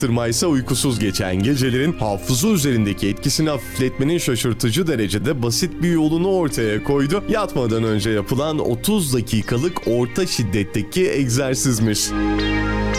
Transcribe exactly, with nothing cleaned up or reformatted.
ise uykusuz geçen gecelerin hafıza üzerindeki etkisini hafifletmenin şaşırtıcı derecede basit bir yolunu ortaya koydu. Yatmadan önce yapılan otuz dakikalık orta şiddetteki egzersizmiş.